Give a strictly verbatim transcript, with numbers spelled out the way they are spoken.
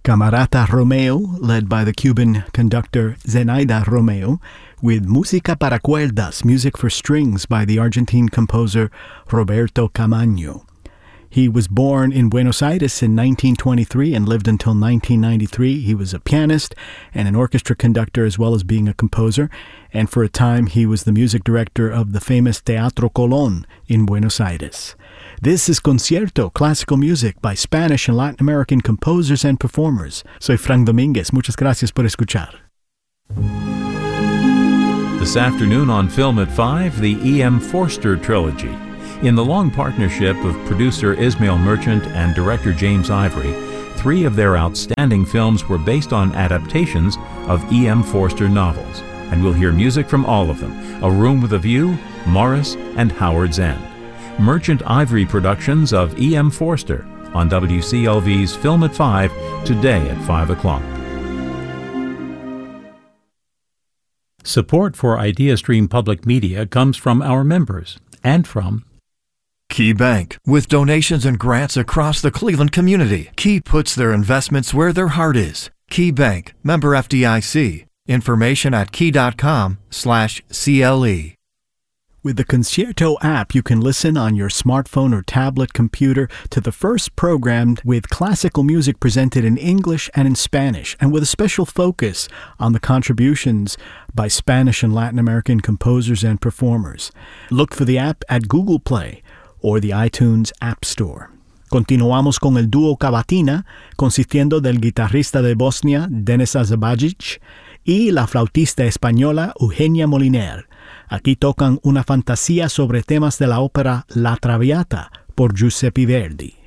Camarata Romeo, led by the Cuban conductor Zenaida Romeo, with Música para Cuerdas, music for strings by the Argentine composer Roberto Camaño. He was born in Buenos Aires in nineteen twenty-three and lived until nineteen ninety-three. He was a pianist and an orchestra conductor as well as being a composer, and for a time he was the music director of the famous Teatro Colón in Buenos Aires. This is Concierto, classical music by Spanish and Latin American composers and performers. Soy Frank Domínguez. Muchas gracias por escuchar. This afternoon on Film at five, the E M. Forster trilogy. In the long partnership of producer Ismail Merchant and director James Ivory, three of their outstanding films were based on adaptations of E M. Forster novels, and we'll hear music from all of them: A Room with a View, Morris, and Howard's End. Merchant Ivory productions of E M. Forster on W C L V's Film at five, today at five o'clock. Support for IdeaStream Public Media comes from our members and from Key Bank. With donations and grants across the Cleveland community, Key puts their investments where their heart is. Key Bank, member F D I C. Information at key.com slash CLE. With the Concierto app, you can listen on your smartphone or tablet computer to the first program with classical music presented in English and in Spanish, and with a special focus on the contributions by Spanish and Latin American composers and performers. Look for the app at Google Play or the iTunes App Store. Continuamos con el dúo Cavatina, consistiendo del guitarrista de Bosnia, Denis Azabajic, y la flautista española Eugenia Moliner. Aquí tocan una fantasía sobre temas de la ópera La Traviata por Giuseppe Verdi.